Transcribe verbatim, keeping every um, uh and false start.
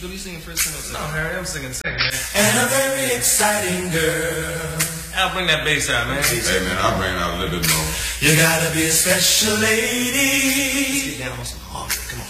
What are you singing first? No, Harry, I'm singing second, man. And a very exciting girl. Al, bring that bass out, man. Hey, man, I'll bring it out a little bit more. You gotta be a special lady. Let's get down on some hard. Come on.